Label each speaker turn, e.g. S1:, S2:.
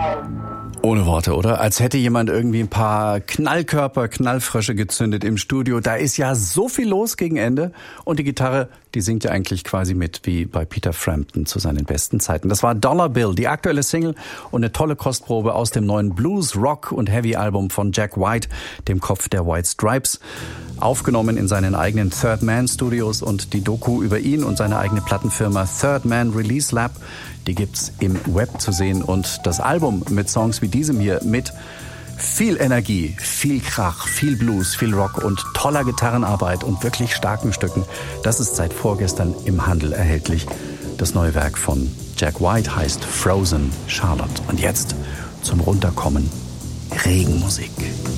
S1: Ohne Worte, oder? Als hätte jemand irgendwie ein paar Knallkörper, Knallfrösche gezündet im Studio. Da ist ja so viel los gegen Ende. Und die Gitarre, die singt ja eigentlich quasi mit, wie bei Peter Frampton zu seinen besten Zeiten. Das war Dollar Bill, die aktuelle Single und eine tolle Kostprobe aus dem neuen Blues, Rock und Heavy Album von Jack White, dem Kopf der White Stripes. Aufgenommen in seinen eigenen Third Man Studios, und die Doku über ihn und seine eigene Plattenfirma Third Man Release Lab, die gibt's im Web zu sehen. Und das Album mit Songs wie diesem hier, mit viel Energie, viel Krach, viel Blues, viel Rock und toller Gitarrenarbeit und wirklich starken Stücken, das ist seit vorgestern im Handel erhältlich. Das neue Werk von Jack White heißt Frozen Charlotte. Und jetzt zum Runterkommen Regenmusik.